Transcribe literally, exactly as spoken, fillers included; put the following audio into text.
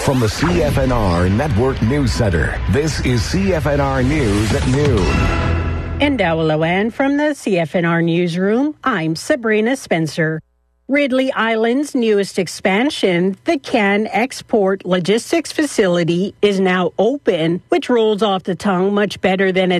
From the C F N R Network News Center, this is C F N R News at noon. In Dawalawan from the C F N R Newsroom, I'm Sabrina Spencer. Ridley Island's newest expansion, the Can Export Logistics Facility, is now open, which rolls off the tongue much better than it